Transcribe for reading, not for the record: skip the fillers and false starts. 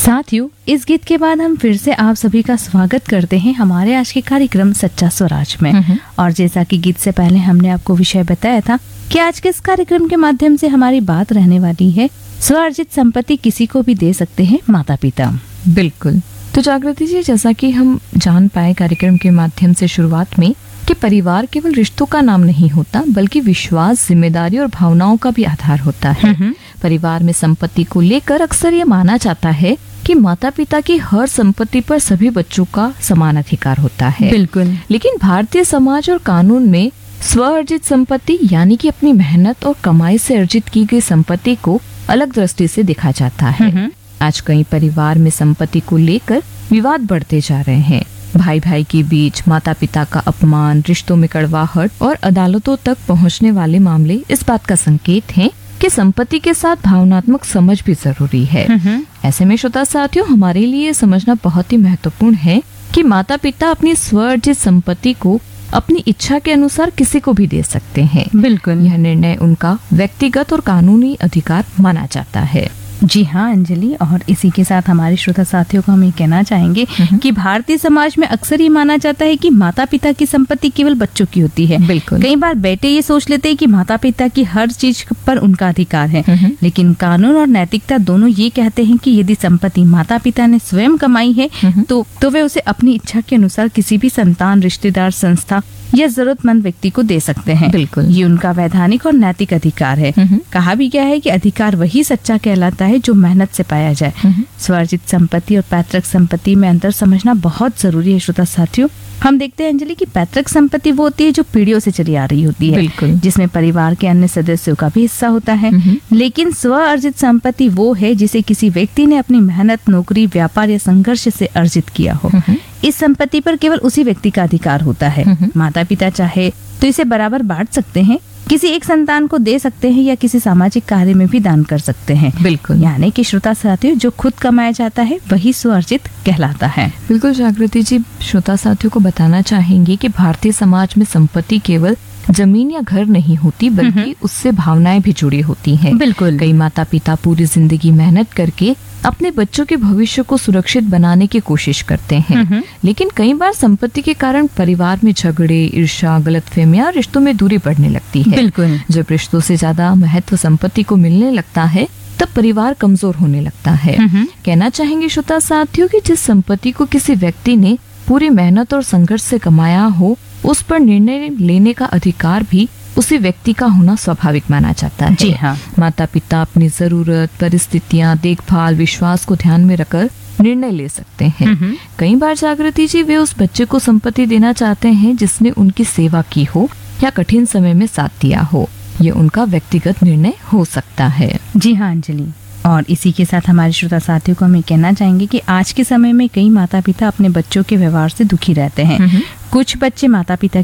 साथियों, इस गीत के बाद हम फिर से आप सभी का स्वागत करते हैं हमारे आज के कार्यक्रम सच्चा स्वराज में। और जैसा कि गीत से पहले हमने आपको विषय बताया था कि आज के इस कार्यक्रम के माध्यम से हमारी बात रहने वाली है स्वार्जित संपत्ति किसी को भी दे सकते हैं माता पिता। बिल्कुल। तो जागृति जी, जैसा कि हम जान पाए कार्यक्रम के माध्यम से शुरुआत में कि परिवार केवल रिश्तों का नाम नहीं होता बल्कि विश्वास, जिम्मेदारी और भावनाओं का भी आधार होता है। परिवार में संपत्ति को लेकर अक्सर ये माना जाता है कि माता पिता की हर संपत्ति पर सभी बच्चों का समान अधिकार होता है। बिल्कुल। लेकिन भारतीय समाज और कानून में स्वअर्जित संपत्ति यानी कि अपनी मेहनत और कमाई से अर्जित की गई संपत्ति को अलग दृष्टि से देखा जाता है। आज कई परिवार में संपत्ति को लेकर विवाद बढ़ते जा रहे हैं। भाई भाई के बीच माता पिता का अपमान, रिश्तों में कड़वाहट और अदालतों तक पहुंचने वाले मामले इस बात का संकेत हैं कि संपत्ति के साथ भावनात्मक समझ भी जरूरी है। ऐसे में श्रोता साथियों, हमारे लिए समझना बहुत ही महत्वपूर्ण है कि माता पिता अपनी स्वअर्जित संपत्ति को अपनी इच्छा के अनुसार किसी को भी दे सकते हैं। बिल्कुल। यह निर्णय उनका व्यक्तिगत और कानूनी अधिकार माना जाता है। जी हाँ अंजलि, और इसी के साथ हमारे श्रोता साथियों को हम ये कहना चाहेंगे कि भारतीय समाज में अक्सर ये माना जाता है कि माता पिता की संपत्ति केवल बच्चों की होती है। बिल्कुल। कई बार बेटे ये सोच लेते हैं कि माता पिता की हर चीज पर उनका अधिकार है, लेकिन कानून और नैतिकता दोनों ये कहते हैं कि यदि संपत्ति माता पिता ने स्वयं कमाई है तो वे उसे अपनी इच्छा के अनुसार किसी भी संतान, रिश्तेदार, संस्था या जरूरतमंद व्यक्ति को दे सकते हैं। बिल्कुल। ये उनका वैधानिक और नैतिक अधिकार है। कहा भी गया है कि अधिकार वही सच्चा कहलाता है जो मेहनत से पाया जाए। स्वार्जित संपत्ति और पैतृक संपत्ति में अंतर समझना बहुत जरूरी है श्रोता साथियों। हम देखते हैं अंजलि कि पैतृक संपत्ति वो होती है जो पीढ़ियों से चली आ रही होती है। बिल्कुल। जिसमें परिवार के अन्य सदस्यों का भी हिस्सा होता है। लेकिन स्व अर्जित संपत्ति वो है जिसे किसी व्यक्ति ने अपनी मेहनत, नौकरी, व्यापार या संघर्ष से अर्जित किया हो। इस संपत्ति पर केवल उसी व्यक्ति का अधिकार होता है। माता पिता चाहे तो इसे बराबर बांट सकते हैं, किसी एक संतान को दे सकते हैं या किसी सामाजिक कार्य में भी दान कर सकते हैं। बिल्कुल। यानी कि श्रोता साथियों, जो खुद कमाया जाता है वही स्वअर्जित कहलाता है। बिल्कुल जागृति जी, श्रोता साथियों को बताना चाहेंगे कि भारतीय समाज में संपत्ति केवल जमीन या घर नहीं होती बल्कि उससे भावनाएं भी जुड़ी होती हैं। बिल्कुल। कई माता पिता पूरी जिंदगी मेहनत करके अपने बच्चों के भविष्य को सुरक्षित बनाने की कोशिश करते हैं। लेकिन कई बार संपत्ति के कारण परिवार में झगड़े, ईर्ष्या, गलतफहमियां, रिश्तों में दूरी बढ़ने लगती है। बिल्कुल। जब रिश्तों से ज्यादा महत्व संपत्ति को मिलने लगता है तब परिवार कमजोर होने लगता है। कहना चाहेंगे श्रोता साथियों कि जिस संपत्ति को किसी व्यक्ति ने पूरी मेहनत और संघर्ष से कमाया हो, उस पर निर्णय लेने का अधिकार भी उसी व्यक्ति का होना स्वाभाविक माना जाता है। जी हाँ। माता पिता अपनी जरूरत, परिस्थितियां, देखभाल, विश्वास को ध्यान में रखकर निर्णय ले सकते हैं। कई बार जागृति जी, वे उस बच्चे को संपत्ति देना चाहते हैं जिसने उनकी सेवा की हो या कठिन समय में साथ दिया हो। ये उनका व्यक्तिगत निर्णय हो सकता है। जी हाँ अंजलि, और इसी के साथ हमारे श्रोता साथियों को हम ये कहना चाहेंगे कि आज के समय में कई माता पिता अपने बच्चों के व्यवहार से दुखी रहते हैं। कुछ बच्चे माता पिता